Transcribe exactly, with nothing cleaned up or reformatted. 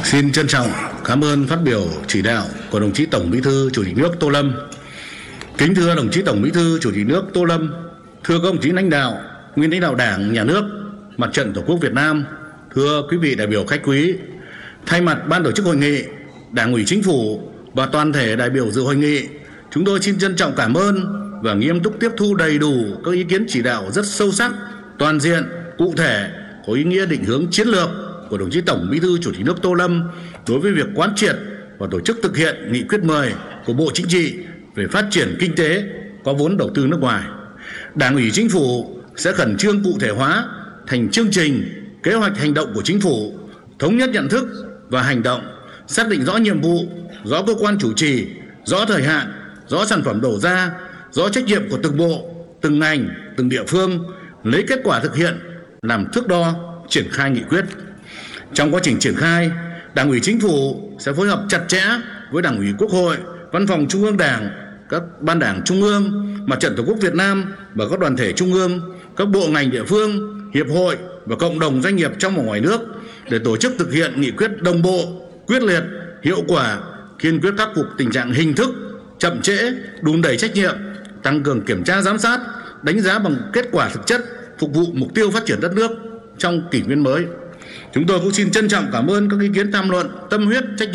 Xin trân trọng cảm ơn phát biểu chỉ đạo của đồng chí Tổng Bí thư Chủ tịch nước Tô Lâm. Kính thưa đồng chí Tổng Bí thư Chủ tịch nước Tô Lâm, thưa các đồng chí lãnh đạo, nguyên lãnh đạo Đảng, Nhà nước, Mặt trận Tổ quốc Việt Nam, thưa quý vị đại biểu khách quý, thay mặt ban tổ chức hội nghị, Đảng ủy Chính phủ và toàn thể đại biểu dự hội nghị, chúng tôi xin trân trọng cảm ơn và nghiêm túc tiếp thu đầy đủ các ý kiến chỉ đạo rất sâu sắc, toàn diện, cụ thể, có ý nghĩa định hướng chiến lược của đồng chí Tổng Bí thư Chủ tịch nước Tô Lâm đối với việc quán triệt và tổ chức thực hiện nghị quyết mười của Bộ Chính trị về phát triển kinh tế có vốn đầu tư nước ngoài. Đảng ủy Chính phủ sẽ khẩn trương cụ thể hóa thành chương trình, kế hoạch hành động của Chính phủ, thống nhất nhận thức và hành động, xác định rõ nhiệm vụ, rõ cơ quan chủ trì, rõ thời hạn, rõ sản phẩm đầu ra, rõ trách nhiệm của từng bộ, từng ngành, từng địa phương, lấy kết quả thực hiện làm thước đo triển khai nghị quyết. Trong quá trình triển khai, Đảng ủy Chính phủ sẽ phối hợp chặt chẽ với Đảng ủy Quốc hội, Văn phòng Trung ương Đảng, các ban đảng Trung ương, Mặt trận Tổ quốc Việt Nam và các đoàn thể Trung ương, các bộ ngành địa phương, hiệp hội và cộng đồng doanh nghiệp trong và ngoài nước để tổ chức thực hiện nghị quyết đồng bộ, quyết liệt, hiệu quả, kiên quyết khắc phục tình trạng hình thức, chậm trễ, đùn đẩy trách nhiệm, tăng cường kiểm tra giám sát, đánh giá bằng kết quả thực chất, phục vụ mục tiêu phát triển đất nước trong kỷ nguyên mới. Chúng tôi cũng xin trân trọng cảm ơn các ý kiến tham luận, tâm huyết, trách nhiệm